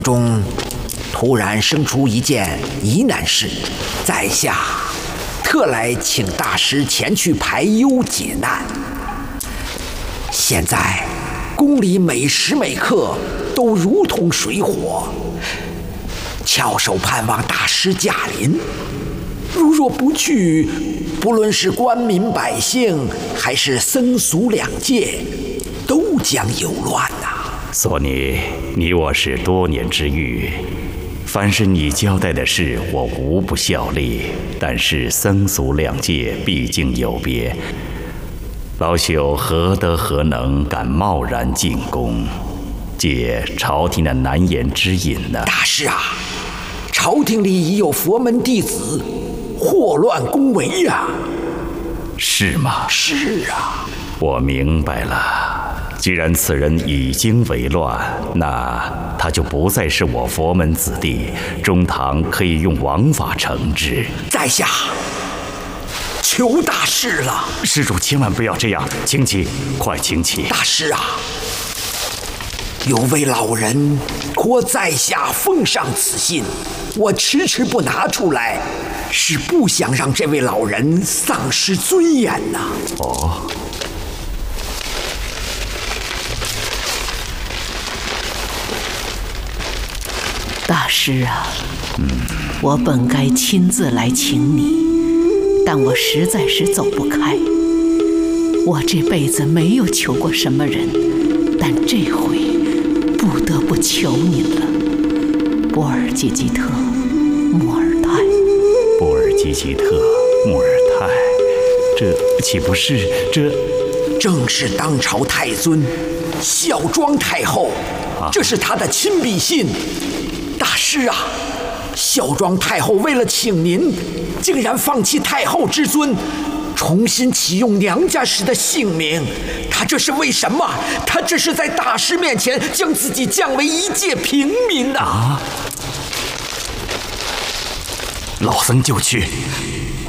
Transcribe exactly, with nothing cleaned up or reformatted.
中突然生出一件疑难事，在下特来请大师前去排忧解难。现在宫里每时每刻都如同水火，翘首盼望大师驾临。如若不去，不论是官民百姓，还是僧俗两界，都将有乱呐、啊。 索尼，你我是多年之遇，凡是你交代的事，我无不效力。但是僧俗两界毕竟有别，老朽何德何能，敢贸然进宫，解朝廷的难言之隐呢？ 大师啊，朝廷里已有佛门弟子祸乱宫闱呀。 是吗？ 是啊。 我明白了。既然此人已经为乱，那他就不再是我佛门子弟，中堂可以用王法惩治。 在下求大师了。 施主千万不要这样，请起，快请起。 大师啊，有位老人托在下奉上此信，我迟迟不拿出来，是不想让这位老人丧失尊严呐、啊。 哦。 大师啊，嗯，我本该亲自来请你，但我实在是走不开。我这辈子没有求过什么人，但这回不得不求您了。波尔济吉特，穆尔泰。 波尔济吉特，穆尔泰，这岂不是这？ 正是当朝太尊孝庄太后，啊、这是她的亲笔信。大师啊，孝庄太后为了请您，竟然放弃太后之尊，重新启用娘家时的姓名。她这是为什么？她这是在大师面前将自己降为一介平民呐、啊！ 啊、老僧就去。